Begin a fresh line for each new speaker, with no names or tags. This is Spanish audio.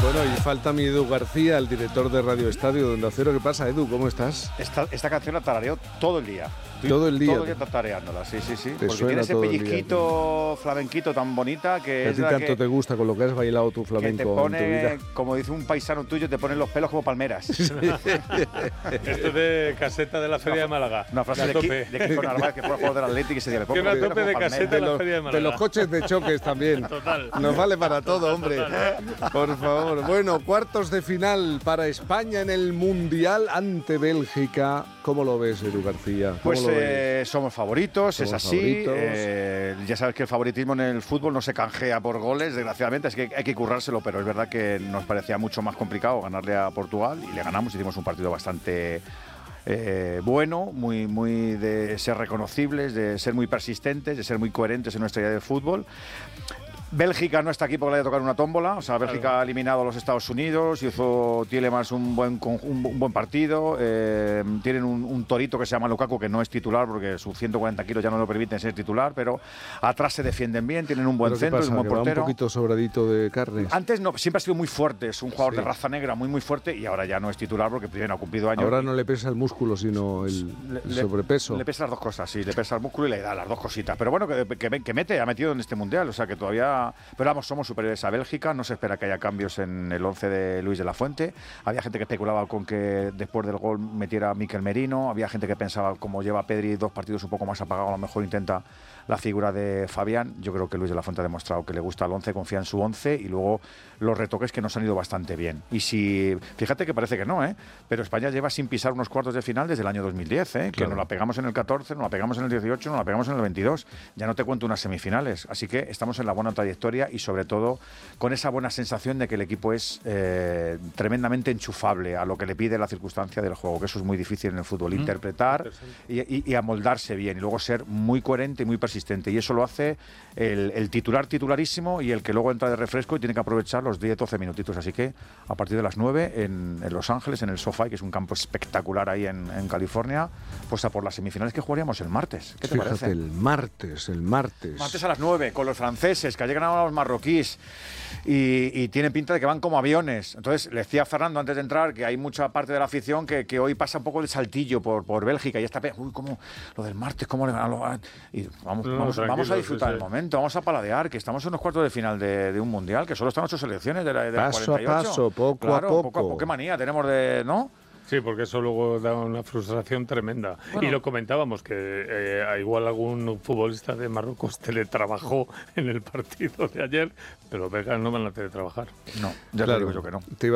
Bueno, y falta mi Edu García, el director de Radio Estadio de Onda Cero. ¿Qué pasa, Edu? ¿Cómo estás?
Esta canción la tarareo todo el día.
Todo el día.
Todo el día tarareándola, sí. Porque
Suena
tiene ese
todo el
pellizquito flamenquito tan bonita que
a
es
ti
la
tanto
que,
te gusta con lo que has bailado tu flamenco
que te
en tu
pone,
vida.
como dice un paisano tuyo, te ponen los pelos como palmeras.
Esto es de caseta de la Feria de Málaga.
Una frase de Kiko Narváez, que fue jugador del Atlético y se dice,
Que una tope de caseta de la Feria de Málaga.
De los coches de choques también.
Total.
Nos vale para todo, hombre.
Total.
Por favor. Bueno, cuartos de final para España en el Mundial ante Bélgica. ¿Cómo lo ves, Edu García?
Pues somos favoritos, es así.
Favoritos.
Ya sabes que el favoritismo en el fútbol no se canjea por goles, desgraciadamente, es que hay que currárselo, pero es verdad que nos parecía mucho más complicado ganarle a Portugal y le ganamos, hicimos un partido bastante bueno, muy de ser reconocibles, de ser muy persistentes, de ser muy coherentes en nuestra idea del fútbol. Bélgica no está aquí porque le haya tocado una tómbola, o sea, Bélgica ha eliminado a los Estados Unidos, hizo Tielemans un buen partido, tienen un torito que se llama Lukaku, que no es titular porque sus 140 kilos ya no lo permiten ser titular, pero atrás se defienden bien, tienen un buen centro y un buen portero.
Un poquito sobradito de carnes.
Antes no, siempre ha sido muy fuerte, es un jugador de raza negra muy fuerte y ahora ya no es titular porque primero ha cumplido años.
Ahora no le pesa el músculo, sino el sobrepeso.
Le pesa las dos cosas, sí, le pesa el músculo y le da las dos cositas, pero bueno, que ha metido en este Mundial, o sea que todavía. Pero vamos, somos superiores a Bélgica, no se espera que haya cambios en el 11 de Luis de la Fuente. Había gente que especulaba con que después del gol metiera a Mikel Merino, había gente que pensaba, como lleva Pedri 2 partidos un poco más apagados, a lo mejor intenta la figura de Fabián. Yo creo que Luis de la Fuente ha demostrado que le gusta el 11, confía en su 11 y luego los retoques que nos han ido bastante bien. Y si, fíjate que parece que no, pero España lleva sin pisar unos cuartos de final desde el año 2010, que
claro.
nos la pegamos en el 14, nos la pegamos en el 18, nos la pegamos en el 22. Ya no te cuento unas semifinales. Así que estamos en la buena trayectoria y sobre todo con esa buena sensación de que el equipo es tremendamente enchufable a lo que le pide la circunstancia del juego, que eso es muy difícil en el fútbol, interpretar y amoldarse bien y luego ser muy coherente y muy persistente, y eso lo hace el titularísimo y el que luego entra de refresco y tiene que aprovechar los 10-12 minutitos, así que a partir de las 9 en Los Ángeles, en el SoFi, que es un campo espectacular ahí en California, pues a por las semifinales que jugaríamos el martes. ¿Qué te parece?
El martes.
Martes a las 9, con los franceses, que ayer ganaron a los marroquíes y tienen pinta de que van como aviones. Entonces, le decía a Fernando antes de entrar que hay mucha parte de la afición que hoy pasa un poco el saltillo por Bélgica y está, uy, como lo del martes, cómo le ganan. Y vamos a disfrutar el momento, vamos a paladear, que estamos en los cuartos de final de un mundial, que solo están 8 selecciones de la 48.
Paso a paso, poco a poco.
Qué manía tenemos ¿no?
Sí, porque eso luego da una frustración tremenda. Bueno. Y lo comentábamos, que igual algún futbolista de Marruecos teletrabajó en el partido de ayer, pero los belgas no van a teletrabajar.
No, ya claro, digo yo que no.